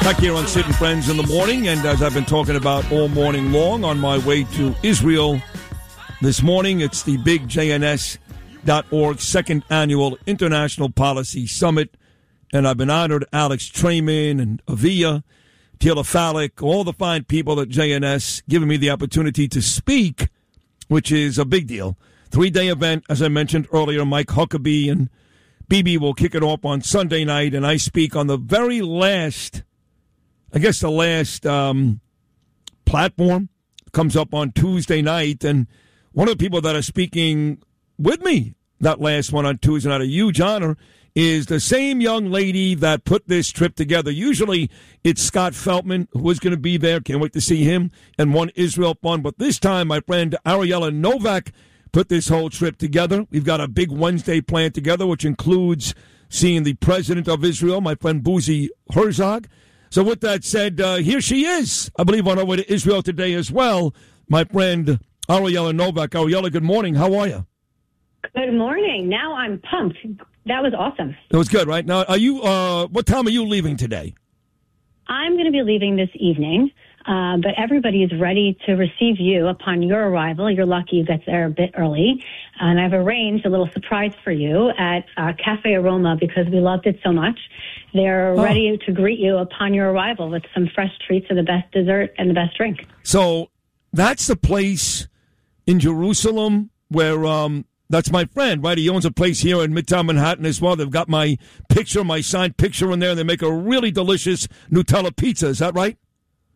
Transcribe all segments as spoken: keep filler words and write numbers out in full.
Back here on Sid and Friends in the morning, and as I've been talking about all morning long, on my way to Israel this morning, it's the big J N S dot org second annual International Policy Summit, and I've been honored. Alex Trayman and Avia, Taylor Fallick, all the fine people at J N S giving me the opportunity to speak, which is a big deal. Three-day event, as I mentioned earlier. Mike Huckabee and Bibi will kick it off on Sunday night, and I speak on the very last, I guess the last um, platform comes up on Tuesday night, and one of the people that are speaking with me that last one on Tuesday night, a huge honor, is the same young lady that put this trip together. Usually it's Scott Feltman who is going to be there. Can't wait to see him and one Israel fun. But this time, my friend Ariella Novak put this whole trip together. We've got a big Wednesday plan together, which includes seeing the president of Israel, my friend Bouzy Herzog. So with that said, uh, here she is, I believe, on our way to Israel today as well, my friend Ariella Novak. Ariella, good morning. How are you? Good morning. Now I'm pumped. That was awesome. That was good, right? Now, are you? Uh, what time are you leaving today? I'm going to be leaving this evening, uh, but everybody is ready to receive you upon your arrival. You're lucky you get there a bit early, and I've arranged a little surprise for you at uh, Cafe Aroma because we loved it so much. They're oh. ready to greet you upon your arrival with some fresh treats and the best dessert and the best drink. So that's the place in Jerusalem where um, that's my friend, right? He owns a place here in Midtown Manhattan as well. They've got my picture, my signed picture in there, and they make a really delicious Nutella pizza. Is that right?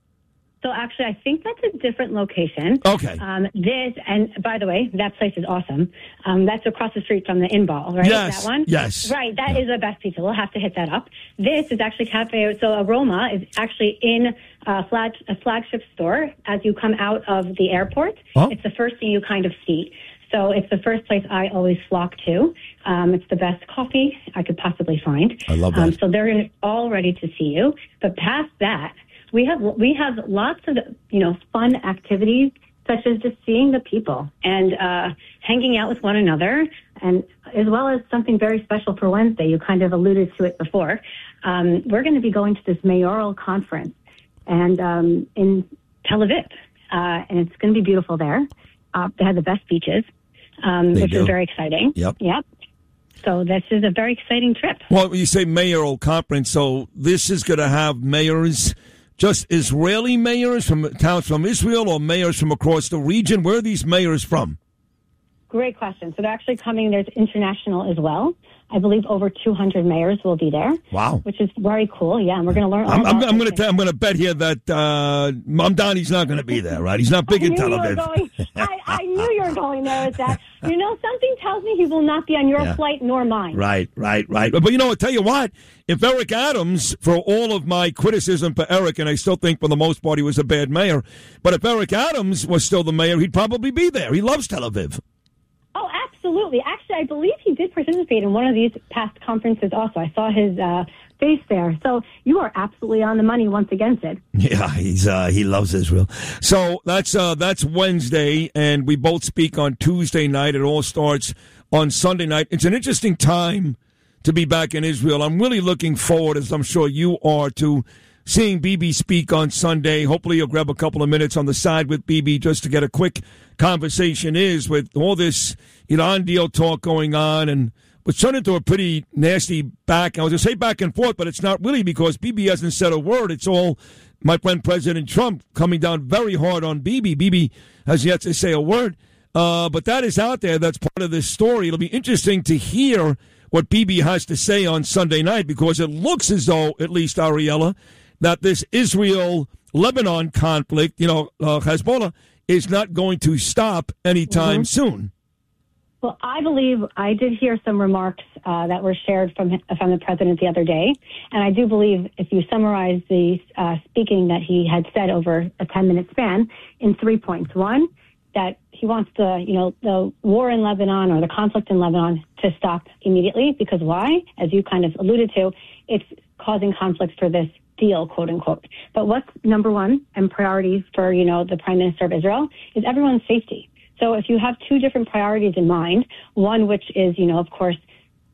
So actually, I think that's a different location. Okay. Um, this, and by the way, that place is awesome. Um, that's across the street from the Inbal, right? Yes. That one? Yes. Right. That yeah. is the best pizza. We'll have to hit that up. This is actually Cafe. So Aroma is actually in a, flag, a flagship store as you come out of the airport. Oh. It's the first thing you kind of see. So it's the first place I always flock to. Um, it's the best coffee I could possibly find. I love that. Um, so they're all ready to see you. But past that, we have we have lots of, you know, fun activities, such as just seeing the people and uh, hanging out with one another, and as well as something very special for Wednesday. You kind of alluded to it before. Um, we're going to be going to this mayoral conference and um, in Tel Aviv, uh, and it's going to be beautiful there. Uh, they have the best beaches, um, which do. is very exciting. Yep. Yep. So this is a very exciting trip. Well, you say mayoral conference, so this is going to have mayors, just Israeli mayors from towns from Israel or mayors from across the region? Where are these mayors from? Great question. So they're actually coming, there's international as well. I believe over two hundred mayors will be there. Wow. Which is very cool. Yeah, and we're going to learn all I'm, about I'm, I'm going to I'm going to bet here that uh, Mamdani's not going to be there, right? He's not big in Tel Aviv. Going, I, I knew you were going there with that. You know, something tells me he will not be on your yeah. flight nor mine. Right, right, right. But, but you know, I'll tell you what, if Eric Adams, for all of my criticism for Eric, and I still think for the most part he was a bad mayor, but if Eric Adams was still the mayor, he'd probably be there. He loves Tel Aviv. Oh, absolutely. Actually, I believe he did participate in one of these past conferences also. I saw his uh, face there. So you are absolutely on the money once again, Sid. Yeah, he's uh, he loves Israel. So that's uh, that's Wednesday, and we both speak on Tuesday night. It all starts on Sunday night. It's an interesting time to be back in Israel. I'm really looking forward, as I'm sure you are, to seeing Bibi speak on Sunday. Hopefully you'll grab a couple of minutes on the side with Bibi just to get a quick conversation is with all this Iran deal talk going on, and what's turned into a pretty nasty back. I was going to say back and forth, but it's not really because Bibi hasn't said a word. It's all my friend President Trump coming down very hard on Bibi. Bibi has yet to say a word, uh, but that is out there. That's part of this story. It'll be interesting to hear what Bibi has to say on Sunday night because it looks as though, at least Ariella, that this Israel-Lebanon conflict, you know, uh, Hezbollah, is not going to stop anytime mm-hmm. soon. Well, I believe I did hear some remarks uh, that were shared from from the president the other day, and I do believe if you summarize the uh, speaking that he had said over a ten-minute span in three points. One, that he wants the, you know, the war in Lebanon or the conflict in Lebanon to stop immediately because why? As you kind of alluded to, it's causing conflict for this deal, quote unquote. But what's number one and priority for, you know, the Prime Minister of Israel is everyone's safety. So if you have two different priorities in mind, one which is, you know, of course,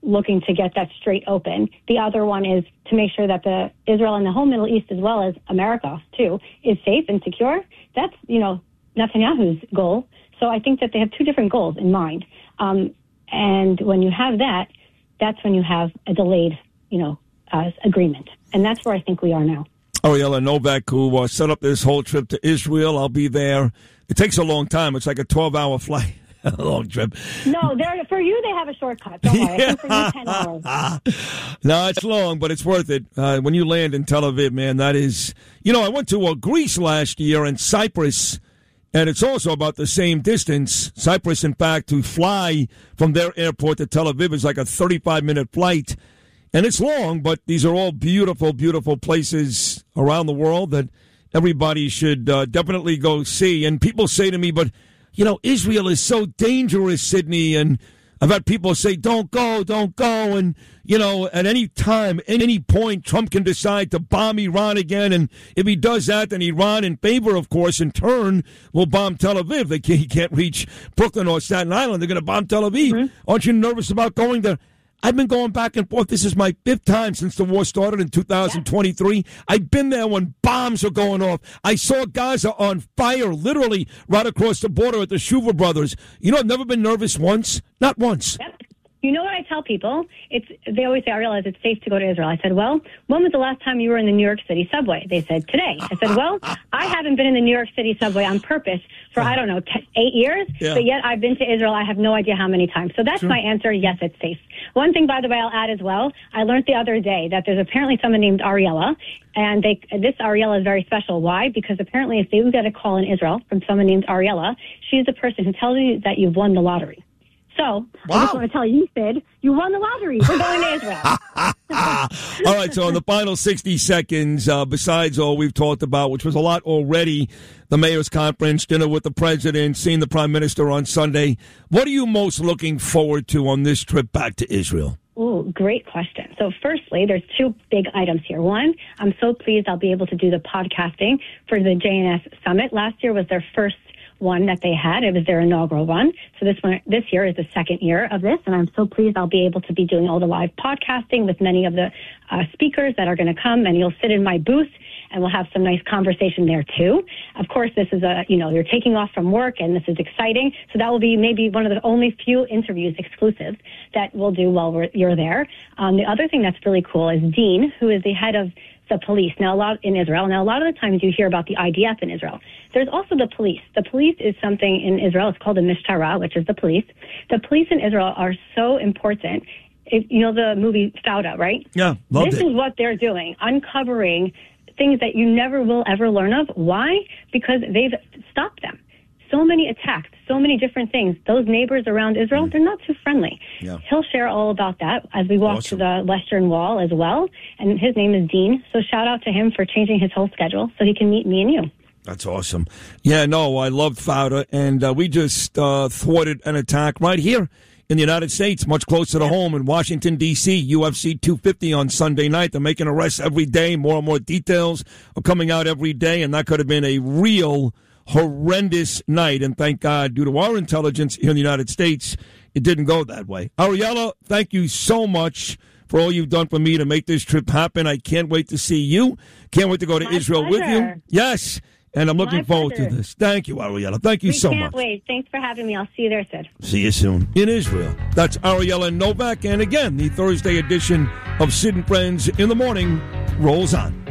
looking to get that strait open. The other one is to make sure that the Israel and the whole Middle East, as well as America too, is safe and secure. That's, you know, Netanyahu's goal. So I think that they have two different goals in mind. Um, and when you have that, that's when you have a delayed, you know, uh, agreement. And that's where I think we are now. Ariella Novak, who uh, set up this whole trip to Israel. I'll be there. It takes a long time. It's like a twelve-hour flight. A long trip. No, for you, they have a shortcut. Don't worry. I think for you, ten hours. No, it's long, but it's worth it. Uh, when you land in Tel Aviv, man, that is... You know, I went to uh, Greece last year and Cyprus, and it's also about the same distance. Cyprus, in fact, to fly from their airport to Tel Aviv is like a thirty-five minute flight. And it's long, but these are all beautiful, beautiful places around the world that everybody should uh, definitely go see. And people say to me, but... You know, Israel is so dangerous, Sydney, and I've had people say, don't go, don't go, and, you know, at any time, at any point, Trump can decide to bomb Iran again, and if he does that, then Iran, in favor, of course, in turn, will bomb Tel Aviv. They can't, he can't reach Brooklyn or Staten Island. They're going to bomb Tel Aviv. Mm-hmm. Aren't you nervous about going there? I've been going back and forth. This is my fifth time since the war started in two thousand twenty-three. Yeah. I've been there when bombs are going off. I saw Gaza on fire, literally, right across the border at the Shuvah Brothers. You know, I've never been nervous once. Not once. Yep. You know what I tell people? It's they always say, I realize it's safe to go to Israel. I said, well, when was the last time you were in the New York City subway? They said, today. I said, well, I haven't been in the New York City subway on purpose for, I don't know, t- eight years. Yeah. But yet I've been to Israel. I have no idea how many times. So that's sure. my answer. Yes, it's safe. One thing, by the way, I'll add as well. I learned the other day that there's apparently someone named Ariella. And they, this Ariella is very special. Why? Because apparently if they get a call in Israel from someone named Ariella, she's the person who tells you that you've won the lottery. So, wow. I just want to tell you, Sid, you won the lottery. We're going to Israel. All right, so in the final sixty seconds, uh, besides all we've talked about, which was a lot already, the mayor's conference, dinner with the president, seeing the prime minister on Sunday, what are you most looking forward to on this trip back to Israel? Oh, great question. So firstly, there's two big items here. One, I'm so pleased I'll be able to do the podcasting for the J N S Summit. Last year was their first one that they had. It was their inaugural one. So this one, this year is the second year of this, and I'm so pleased I'll be able to be doing all the live podcasting with many of the uh, speakers that are going to come, and you'll sit in my booth, and we'll have some nice conversation there too. Of course, this is a, you know, you're taking off from work, and this is exciting. So that will be maybe one of the only few interviews exclusive that we'll do while we're, you're there. Um, the other thing that's really cool is Dean, who is the head of the police now a lot in Israel. Now, a lot of the times you hear about the I D F in Israel. There's also the police. The police is something in Israel. It's called the Mishtara, which is the police. The police in Israel are so important. If, you know the movie Fauda, right? Yeah, loved This it. is what they're doing, uncovering things that you never will ever learn of. Why? Because they've stopped them. So many attacks, so many different things. Those neighbors around Israel, mm. they're not too friendly. Yeah. He'll share all about that as we walk awesome. to the Western Wall as well. And his name is Dean. So shout out to him for changing his whole schedule so he can meet me and you. That's awesome. Yeah, no, I loved Fauda. And uh, we just uh, thwarted an attack right here in the United States, much closer to home in Washington, D C, U F C two fifty on Sunday night. They're making arrests every day. More and more details are coming out every day. And that could have been a real horrendous night, and thank God, due to our intelligence here in the United States, it didn't go that way. Ariella, thank you so much for all you've done for me to make this trip happen. I can't wait to see you. Can't wait to go to My Israel pleasure. with you. Yes, and I'm looking My forward pleasure. to this. Thank you, Ariella. Thank you we so can't much. wait. Thanks for having me. I'll see you there, Sid. See you soon in Israel. That's Ariella Novak, and again, the Thursday edition of Sid and Friends in the Morning rolls on.